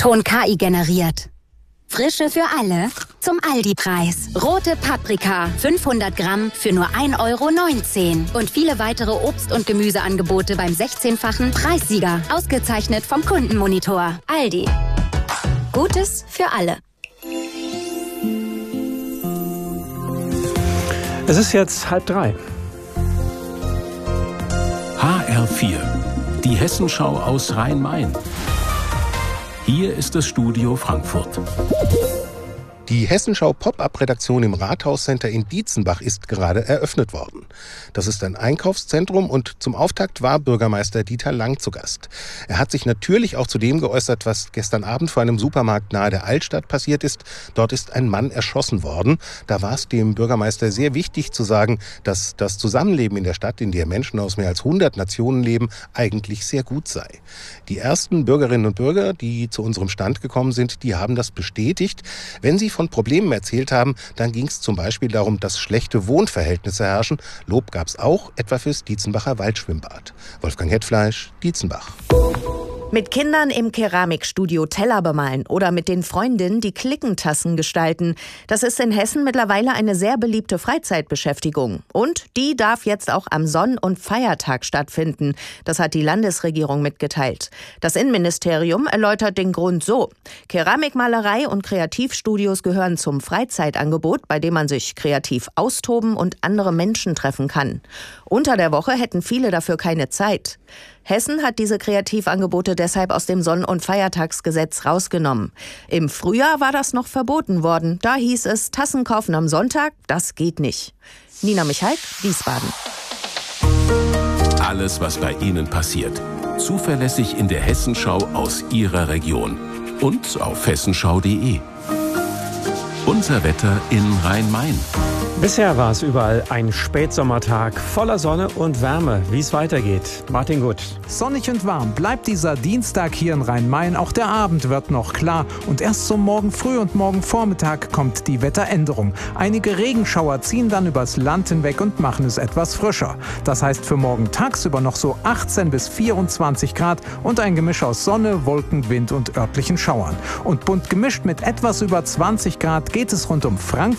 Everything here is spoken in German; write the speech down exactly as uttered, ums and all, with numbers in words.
Ton K I generiert. Frische für alle zum Aldi-Preis. Rote Paprika, fünfhundert Gramm für nur ein Euro neunzehn. Und viele weitere Obst- und Gemüseangebote beim sechzehnfachen Preissieger. Ausgezeichnet vom Kundenmonitor. Aldi. Gutes für alle. Es ist jetzt halb drei. H R vier, die Hessenschau aus Rhein-Main. Hier ist das Studio Frankfurt. Die Hessenschau Pop-up-Redaktion im Rathauscenter in Dietzenbach ist gerade eröffnet worden. Das ist ein Einkaufszentrum und zum Auftakt war Bürgermeister Dieter Lang zu Gast. Er hat sich natürlich auch zu dem geäußert, was gestern Abend vor einem Supermarkt nahe der Altstadt passiert ist. Dort ist ein Mann erschossen worden. Da war es dem Bürgermeister sehr wichtig zu sagen, dass das Zusammenleben in der Stadt, in der Menschen aus mehr als hundert Nationen leben, eigentlich sehr gut sei. Die ersten Bürgerinnen und Bürger, die zu unserem Stand gekommen sind, die haben das bestätigt. Wenn sie von Problemen erzählt haben, dann ging es zum Beispiel darum, dass schlechte Wohnverhältnisse herrschen. Lob gab es auch, etwa fürs Dietzenbacher Waldschwimmbad. Wolfgang Hetfleisch, Dietzenbach. Mit Kindern im Keramikstudio Teller bemalen oder mit den Freundinnen die Klickentassen gestalten. Das ist in Hessen mittlerweile eine sehr beliebte Freizeitbeschäftigung. Und die darf jetzt auch am Sonn- und Feiertag stattfinden. Das hat die Landesregierung mitgeteilt. Das Innenministerium erläutert den Grund so. Keramikmalerei und Kreativstudios gehören zum Freizeitangebot, bei dem man sich kreativ austoben und andere Menschen treffen kann. Unter der Woche hätten viele dafür keine Zeit. Hessen hat diese Kreativangebote deshalb aus dem Sonn- und Feiertagsgesetz rausgenommen. Im Frühjahr war das noch verboten worden. Da hieß es, Tassen kaufen am Sonntag, das geht nicht. Nina Michalk, Wiesbaden. Alles, was bei Ihnen passiert. Zuverlässig in der Hessenschau aus Ihrer Region. Und auf hessenschau punkt de. Unser Wetter in Rhein-Main. Bisher war es überall ein Spätsommertag voller Sonne und Wärme. Wie es weitergeht, Martin Gut. Sonnig und warm bleibt dieser Dienstag hier in Rhein-Main. Auch der Abend wird noch klar. Und erst zum Morgen früh und morgen Vormittag kommt die Wetteränderung. Einige Regenschauer ziehen dann übers Land hinweg und machen es etwas frischer. Das heißt für morgen tagsüber noch so achtzehn bis vierundzwanzig Grad und ein Gemisch aus Sonne, Wolken, Wind und örtlichen Schauern. Und bunt gemischt mit etwas über zwanzig Grad geht es rund um Frankfurt